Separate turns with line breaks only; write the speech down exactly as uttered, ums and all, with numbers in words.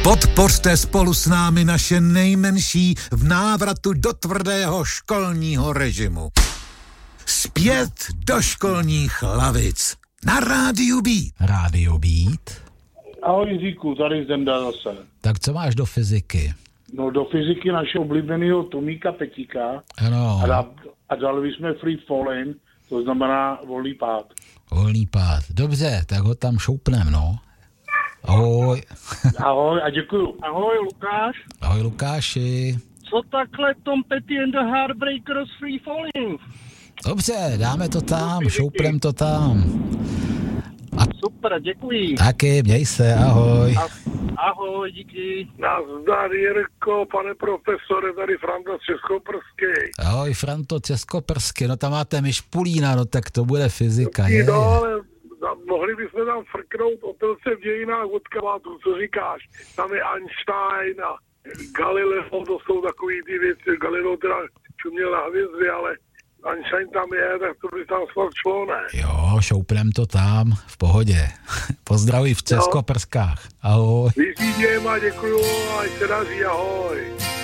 Podpořte spolu s námi naše nejmenší v návratu do tvrdého školního režimu. Zpět do školních lavic. Na Rádiu Beat.
Rádio Beat.
Ahoj Jiříku, tady Zenda zase.
Tak co máš do fyziky?
No do fyziky našeho oblíbeného Tomíka Petíka.
Ano.
A, da, a dali bychom free falling, to znamená volný pád.
Volný pád. Dobře, tak ho tam šoupnem, no. Ahoj.
Ahoj a děkuju. Ahoj Lukáš.
Ahoj Lukáši.
Co takhle Tom Petty and the Heartbreakers free falling?
Dobře, dáme to tam, šoupnem to tam.
A super, děkuji.
Taky, měj se, ahoj.
A, ahoj, díky.
Nazdar Jirko, pane profesore, tady Franta Českoprsky.
Ahoj Franto Českoprsky, no tam máte Myšpulína, no tak to bude fyzika, je.
No, ale mohli bychom tam frknout opilce v dějinách od kabátů, co říkáš? Tam je Einstein a Galileo, to jsou takový ty věci, Galileo teda čuměl na hvězdy, ale Einstein tam je, tak to by tam snad šlo, ne?
Jo, šoupnem to tam, v pohodě. Pozdravuj v Českoprskách. Ahoj.
Vyřídím a děkuju, ať se daří, ahoj.